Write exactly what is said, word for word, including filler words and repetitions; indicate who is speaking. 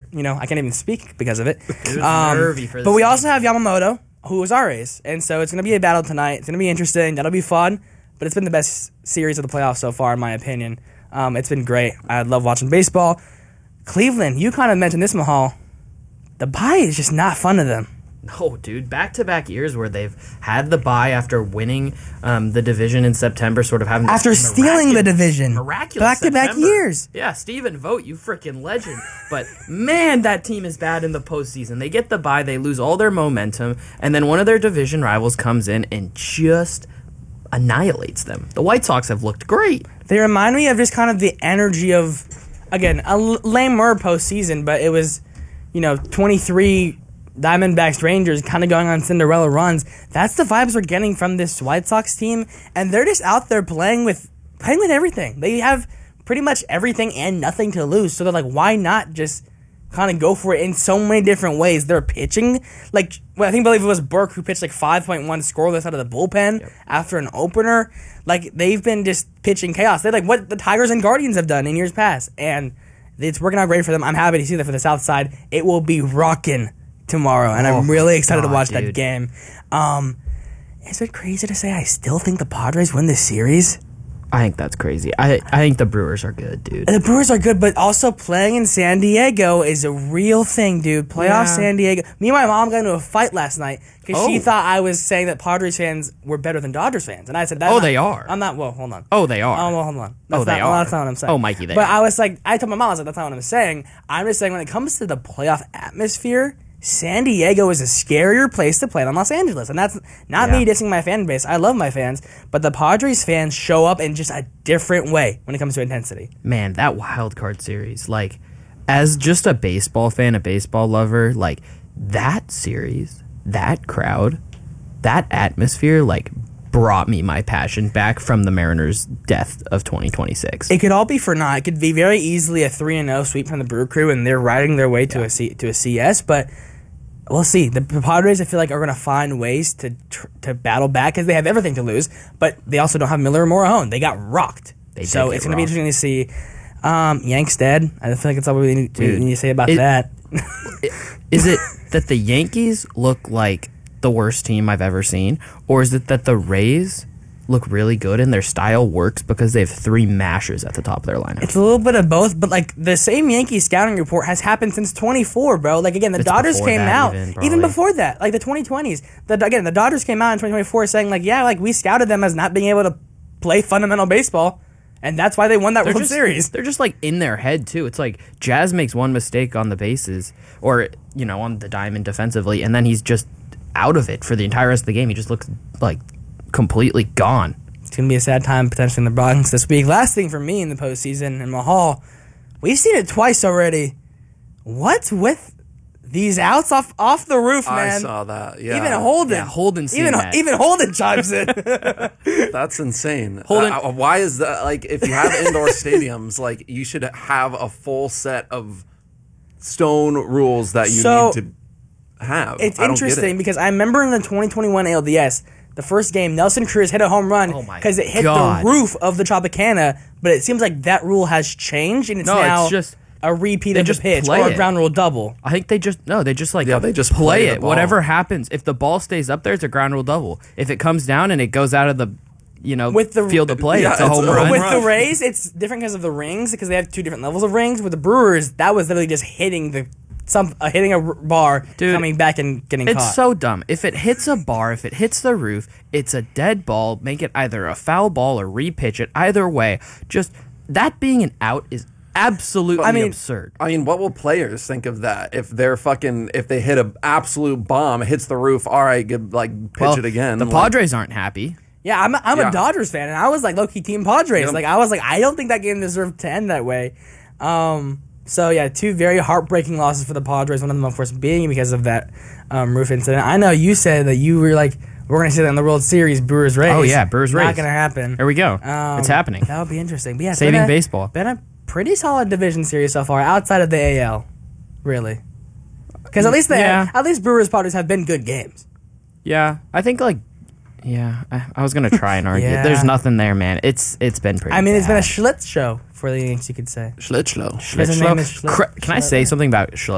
Speaker 1: you know, I can't even speak because of it.
Speaker 2: It was
Speaker 1: Um,
Speaker 2: nervy for this
Speaker 1: but we
Speaker 2: game.
Speaker 1: also have Yamamoto, who was our ace, and so it's going to be a battle tonight. It's going to be interesting. That'll be fun, but it's been the best series of the playoffs so far, in my opinion. Um, it's been great. I love watching baseball. Cleveland, you kind of mentioned this, Mahal. The bye is just not fun to them.
Speaker 2: No, dude, back-to-back years where they've had the bye after winning um, the division in September, sort of having this
Speaker 1: After stealing the division.
Speaker 2: miraculous
Speaker 1: Back-to-back
Speaker 2: September.
Speaker 1: years.
Speaker 2: Yeah, Steven Vogt, you freaking legend. But man, that team is bad in the postseason. They get the bye, they lose all their momentum, and then one of their division rivals comes in and just annihilates them. The White Sox have looked great.
Speaker 1: They remind me of just kind of the energy of, again, a l- lamer postseason, but it was, you know, twenty-three Diamondbacks Rangers kind of going on Cinderella runs. That's the vibes we're getting from this White Sox team, and they're just out there playing with playing with everything. They have pretty much everything and nothing to lose, so they're like, why not just kind of go for it in so many different ways? They're pitching like, well, I think I believe it was Burke who pitched like five point one scoreless out of the bullpen yep. after an opener. Like, they've been just pitching chaos. They're like what the Tigers and Guardians have done in years past, and it's working out great for them. I'm happy to see that for the South Side. It will be rocking tomorrow, and
Speaker 2: oh
Speaker 1: I'm really excited
Speaker 2: God,
Speaker 1: to watch
Speaker 2: dude.
Speaker 1: that game. Um, is it crazy to say I still think the Padres win this series?
Speaker 2: I think that's crazy. I I think the Brewers are good, dude.
Speaker 1: The Brewers are good, but also playing in San Diego is a real thing, dude. Playoff
Speaker 2: Yeah.
Speaker 1: San Diego. Me and my mom got into a fight last night because
Speaker 2: Oh.
Speaker 1: she thought I was saying that Padres fans were better than Dodgers fans, and I said, "That's
Speaker 2: Oh,
Speaker 1: not-
Speaker 2: they are.
Speaker 1: I'm not. Well, hold on.
Speaker 2: Oh, they are.
Speaker 1: Oh, well, hold on. That's
Speaker 2: Oh, they
Speaker 1: not, well,
Speaker 2: are.
Speaker 1: that's not what I'm saying.
Speaker 2: Oh, Mikey, they
Speaker 1: But
Speaker 2: are.
Speaker 1: I was like, I told my mom, I was like, that's not what I'm saying. I'm just saying when it comes to the playoff atmosphere, San Diego is a scarier place to play than Los Angeles. And that's not
Speaker 2: Yeah.
Speaker 1: me dissing my fan base. I love my fans. But the Padres fans show up in just a different way when it comes to intensity.
Speaker 2: Man, that wild card series, like, as just a baseball fan, a baseball lover, like, that series, that crowd, that atmosphere, like, brought me my passion back from the Mariners' death of twenty twenty-six.
Speaker 1: It could all be for naught. It could be very easily a three and oh sweep from the Brew Crew, and they're riding their way to
Speaker 2: Yeah.
Speaker 1: a C, to a C S. But we'll see. The Padres, I feel like, are going to find ways to tr- to battle back because they have everything to lose. But they also don't have Miller or Morejon. They got rocked.
Speaker 2: They
Speaker 1: so
Speaker 2: did get
Speaker 1: it's going to be
Speaker 2: rocked.
Speaker 1: interesting to see. Um, Yanks dead. I feel like it's all we need, we
Speaker 2: Dude,
Speaker 1: need to say about
Speaker 2: it-
Speaker 1: that.
Speaker 2: Is it that the Yankees look like the worst team I've ever seen, or is it that the Rays look really good and their style works because they have three mashers at the top of their lineup?
Speaker 1: It's a little bit of both, but like the same Yankees scouting report has happened since twenty-four, bro. Like again, the
Speaker 2: It's
Speaker 1: Dodgers
Speaker 2: before
Speaker 1: came
Speaker 2: that
Speaker 1: out
Speaker 2: even,
Speaker 1: even,
Speaker 2: probably.
Speaker 1: before that, like the twenty twenties. The again, the Dodgers came out in twenty twenty-four saying like, yeah, like we scouted them as not being able to play fundamental baseball, and that's why they won that
Speaker 2: They're
Speaker 1: World
Speaker 2: just,
Speaker 1: Series.
Speaker 2: They're just like in their head too. It's like Jazz makes one mistake on the bases, or you know, on the diamond defensively, and then he's just out of it for the entire rest of the game. He just looks like completely gone.
Speaker 1: It's gonna be a sad time potentially in the Bronx this week. Last thing for me in the postseason in Mahal, we've seen it twice already. What's with these outs off off the roof, man?
Speaker 3: I saw that. Yeah,
Speaker 1: Even Holden,
Speaker 2: Yeah, Holden seen
Speaker 1: even
Speaker 2: that.
Speaker 1: even Holden chimes in.
Speaker 3: that's insane.
Speaker 2: Holden-
Speaker 3: Uh, why is that? Like, if you have indoor stadiums, like you should have a full set of stone rules that you
Speaker 1: So,
Speaker 3: need to have.
Speaker 1: It's
Speaker 3: I don't get
Speaker 1: interesting
Speaker 3: it.
Speaker 1: because I remember in the twenty twenty-one A L D S, the first game, Nelson Cruz hit a home run
Speaker 2: Oh my
Speaker 1: because it hit
Speaker 2: God.
Speaker 1: the roof of the Tropicana, but it seems like that rule has changed and it's
Speaker 2: No, it's
Speaker 1: now
Speaker 2: just-
Speaker 1: a repeat
Speaker 2: they
Speaker 1: of the
Speaker 2: just
Speaker 1: pitch
Speaker 2: play
Speaker 1: or a
Speaker 2: it.
Speaker 1: ground rule double.
Speaker 2: I think they just no, they just like
Speaker 3: Yeah, they just
Speaker 2: play,
Speaker 3: play the
Speaker 2: it.
Speaker 3: ball.
Speaker 2: Whatever happens, if the ball stays up there, it's a ground rule double. If it comes down and it goes out of the, you know,
Speaker 1: With the-
Speaker 2: field of play,
Speaker 3: Yeah,
Speaker 2: it's a
Speaker 3: it's
Speaker 2: home
Speaker 3: a
Speaker 2: run.
Speaker 3: home
Speaker 1: With
Speaker 3: run.
Speaker 1: the Rays, it's different because of the rings because they have two different levels of rings. With the Brewers, that was literally just hitting the some uh, hitting a r- bar,
Speaker 2: Dude,
Speaker 1: coming back and getting
Speaker 2: It's
Speaker 1: caught.
Speaker 2: so dumb. If it hits a bar, if it hits the roof, it's a dead ball. Make it either a foul ball or repitch it. Either way, just that being an out is absolutely
Speaker 1: I mean-
Speaker 2: absurd.
Speaker 3: I mean, what will players think of that if they're fucking if they hit an absolute bomb, it hits the roof? All right, good, like pitch
Speaker 2: Well,
Speaker 3: it again.
Speaker 2: The
Speaker 3: like,
Speaker 2: Padres aren't happy.
Speaker 1: Yeah, I'm a, I'm
Speaker 3: Yeah.
Speaker 1: a Dodgers fan, and I was like low-key team Padres.
Speaker 3: Yep.
Speaker 1: Like I was like, I don't think that game deserved to end that way. Um, so yeah, two very heartbreaking losses for the Padres. One of them, of course, being because of that um, roof incident. I know you said that you were like, we're gonna see that in the World Series, Brewers Rays.
Speaker 2: Oh, yeah, Brewers
Speaker 1: Not
Speaker 2: Rays.
Speaker 1: gonna happen.
Speaker 2: There we go.
Speaker 1: Um,
Speaker 2: it's happening.
Speaker 1: That would be interesting. But yeah, it's
Speaker 2: Saving
Speaker 1: been a,
Speaker 2: baseball.
Speaker 1: Been a pretty solid division series so far, outside of the A L, really. Because at least the
Speaker 2: Yeah.
Speaker 1: at least Brewers Padres have been good games.
Speaker 2: Yeah, I think like, yeah, I, I was gonna try and argue.
Speaker 1: Yeah.
Speaker 2: There's nothing there, man. It's it's been pretty.
Speaker 1: I mean, it's been a
Speaker 2: bad.
Speaker 1: Schlitz show for the Yankees, you could say.
Speaker 3: Schlitzlo.
Speaker 1: His name is Schlitz.
Speaker 2: Cra- Can I say something about Schlitz?